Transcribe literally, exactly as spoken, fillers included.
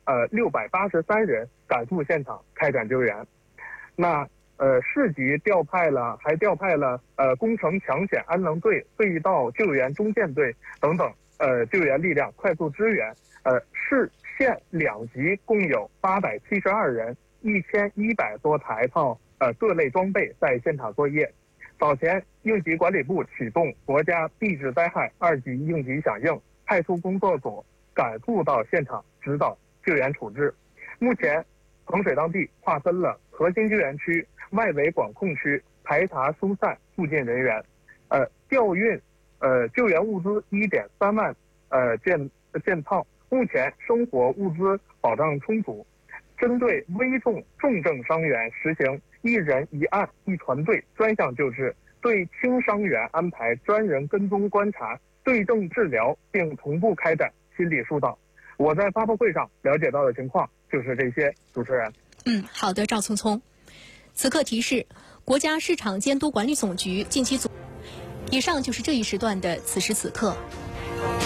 呃六百八十三人赶赴现场开展救援。那呃市级调派了，还调派了呃工程抢险安能队、隧道救援中建队等等呃救援力量快速支援。呃市县两级共有八百七十二人、一千一百多台套呃各类装备在现场作业。早前，应急管理部启动国家地质灾害二级应急响应，派出工作组赶赴到现场指导救援处置。目前，衡水当地划分了核心救援区、外围管控区，排查疏散附近人员。呃，调运呃救援物资一点三万呃件件套，目前生活物资保障充足。针对危重重症伤员实行一人一案一团队专项救治，对轻伤员安排专人跟踪观察、对症治疗，并同步开展心理疏导。我在发布会上了解到的情况就是这些，主持人。 嗯，好的，赵聪聪。此刻提示，国家市场监督管理总局近期组。以上就是这一时段的此时此刻。